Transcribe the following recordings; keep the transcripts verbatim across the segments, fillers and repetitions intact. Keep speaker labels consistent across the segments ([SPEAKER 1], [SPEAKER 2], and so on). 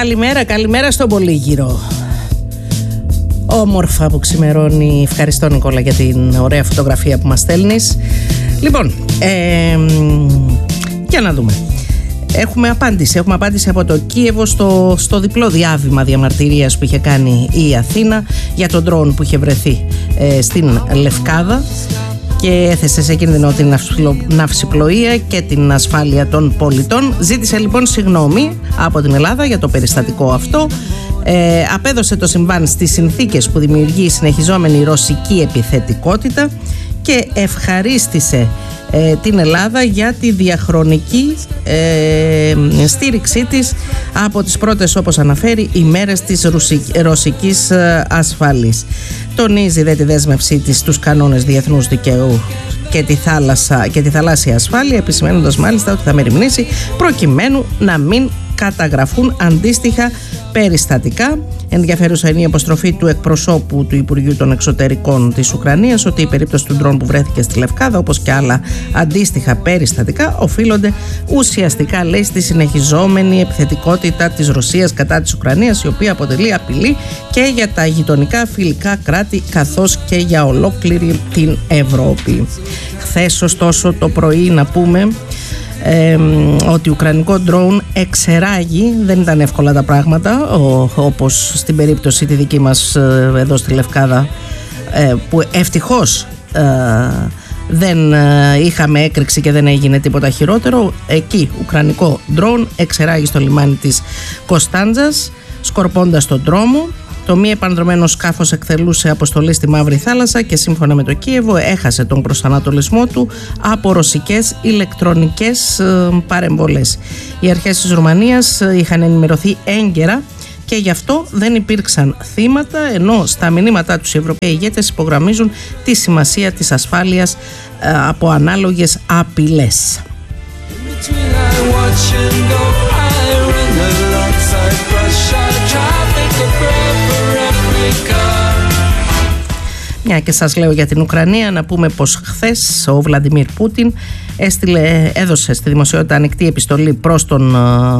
[SPEAKER 1] Καλημέρα, καλημέρα στον Πολύγυρο. Όμορφα που ξημερώνει. Ευχαριστώ Νικόλα για την ωραία φωτογραφία που μας στέλνεις. Λοιπόν, ε, για να δούμε. Έχουμε απάντηση, έχουμε απάντηση από το Κίεβο στο, στο διπλό διάβημα διαμαρτυρίας που είχε κάνει η Αθήνα για τον ντρόουν που είχε βρεθεί ε, στην Λευκάδα και έθεσε σε κίνδυνο την ναυσιπλοεία και την ασφάλεια των πολιτών. Ζήτησε λοιπόν συγγνώμη από την Ελλάδα για το περιστατικό αυτό. Ε, απέδωσε το συμβάν στις συνθήκες που δημιουργεί η συνεχιζόμενη ρωσική επιθετικότητα και ευχαρίστησε ε, την Ελλάδα για τη διαχρονική ε, στήριξή της από τις πρώτες, όπως αναφέρει, ημέρες της ρωσικής, ρωσικής ασφάλειας. Τονίζει δε τη δέσμευσή της στους κανόνες διεθνούς δικαίου και τη, θάλασσα, και τη θαλάσσια ασφάλεια, επισημαίνοντας μάλιστα ότι θα μεριμνήσει προκειμένου να μην καταγραφούν αντίστοιχα περιστατικά. Ενδιαφέρουσα είναι η αποστροφή του εκπροσώπου του Υπουργείου των Εξωτερικών της Ουκρανίας ότι η περίπτωση του ντρόουν που βρέθηκε στη Λευκάδα, όπως και άλλα αντίστοιχα περιστατικά, οφείλονται ουσιαστικά, λέει, στη συνεχιζόμενη επιθετικότητα της Ρωσίας κατά της Ουκρανίας, η οποία αποτελεί απειλή και για τα γειτονικά φιλικά κράτη καθώς και για ολόκληρη την Ευρώπη. Χθες, ωστόσο, το πρωί, να πούμε Ε, ότι ουκρανικό ντρόουν εξεράγει, δεν ήταν εύκολα τα πράγματα, ο, όπως στην περίπτωση τη δική μας ε, εδώ στη Λευκάδα, ε, που ευτυχώς ε, δεν ε, είχαμε έκρηξη και δεν έγινε τίποτα χειρότερο. Εκεί ουκρανικό ντρόουν εξεράγει στο λιμάνι της Κωνσταντζας, σκορπώντας τον δρόμο. Το μη επανδρωμένο σκάφος εκτελούσε αποστολή στη Μαύρη Θάλασσα και σύμφωνα με το Κίεβο έχασε τον προσανατολισμό του από ρωσικές ηλεκτρονικές παρεμβολές. Οι αρχές της Ρουμανίας είχαν ενημερωθεί έγκαιρα και γι' αυτό δεν υπήρξαν θύματα, ενώ στα μηνύματά τους οι Ευρωπαίοι ηγέτες υπογραμμίζουν τη σημασία της ασφάλειας από ανάλογες απειλές. Μια και σας λέω για την Ουκρανία, να πούμε πως χθες ο Βλαντιμίρ Πούτιν έστειλε, έδωσε στη δημοσιότητα ανοιχτή επιστολή προς τον,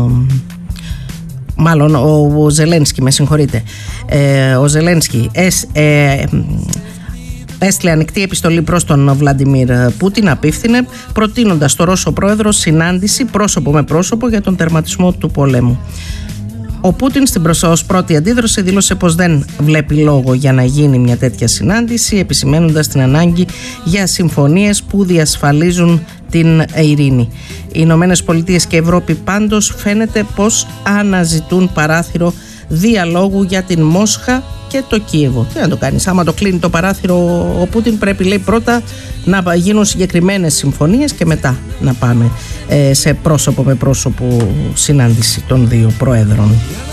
[SPEAKER 1] μάλλον ο Ζελένσκι, με συγχωρείτε, ε, ο Ζελένσκι εσ, ε, έστειλε ανοιχτή επιστολή προς τον Βλαντιμίρ Πούτιν, απίφθινε, προτείνοντας στο Ρώσο πρόεδρο συνάντηση πρόσωπο με πρόσωπο για τον τερματισμό του πολέμου. Ο Πούτιν στην ως πρώτη αντίδραση δήλωσε πως δεν βλέπει λόγο για να γίνει μια τέτοια συνάντηση, επισημαίνοντας την ανάγκη για συμφωνίες που διασφαλίζουν την ειρήνη. Οι Ηνωμένες Πολιτείες και η Ευρώπη πάντως φαίνεται πως αναζητούν παράθυρο διαλόγου για την Μόσχα και το Κίεβο. Τι να το κάνεις, άμα το κλείνει το παράθυρο ο Πούτιν, πρέπει, λέει, πρώτα να γίνουν συγκεκριμένες συμφωνίες και μετά να πάμε ε, σε πρόσωπο με πρόσωπο συνάντηση των δύο προέδρων.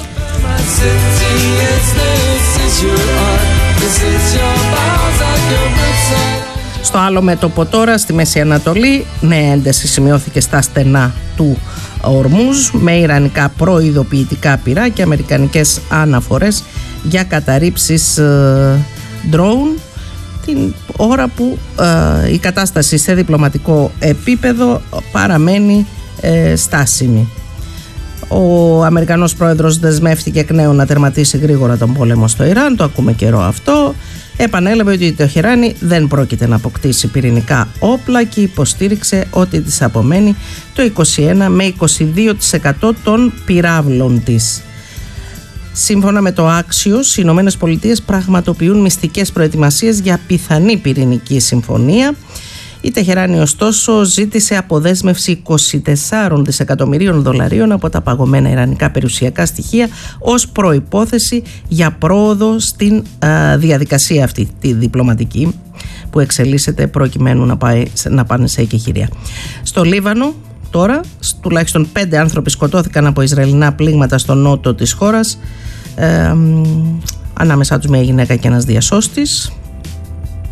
[SPEAKER 1] Στο άλλο μέτωπο τώρα, στη Μέση Ανατολή, νέα ένταση σημειώθηκε στα στενά του Ορμούζ με ιρανικά προειδοποιητικά πυρά και αμερικανικές αναφορές για καταρρίψεις ε, drone, την ώρα που ε, η κατάσταση σε διπλωματικό επίπεδο παραμένει ε, στάσιμη. Ο Αμερικανός πρόεδρος δεσμεύτηκε εκ νέου να τερματίσει γρήγορα τον πόλεμο στο Ιράν, το ακούμε καιρό αυτό. Επανέλαβε ότι το Τεχεράνι δεν πρόκειται να αποκτήσει πυρηνικά όπλα και υποστήριξε ότι της απομένει το είκοσι ένα με είκοσι δύο τοις εκατό των πυράβλων της. Σύμφωνα με το Axios, οι Ηνωμένες Πολιτείες πραγματοποιούν μυστικές προετοιμασίες για πιθανή πυρηνική συμφωνία. Η Τεχεράνη ωστόσο ζήτησε αποδέσμευση είκοσι τέσσερα δισεκατομμυρίων δολαρίων από τα παγωμένα ιρανικά περιουσιακά στοιχεία ως προϋπόθεση για πρόοδο στην α, διαδικασία αυτή τη διπλωματική που εξελίσσεται προκειμένου να, πάει, να πάνε σε εκεχηρία. Στο Λίβανο τώρα τουλάχιστον πέντε άνθρωποι σκοτώθηκαν από Ισραηλινά πλήγματα στο νότο της χώρας, ε, ανάμεσά τους μια γυναίκα και ένας διασώστης.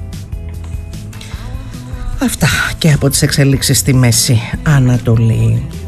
[SPEAKER 1] Αυτά και από τις εξελίξεις στη Μέση Ανατολή.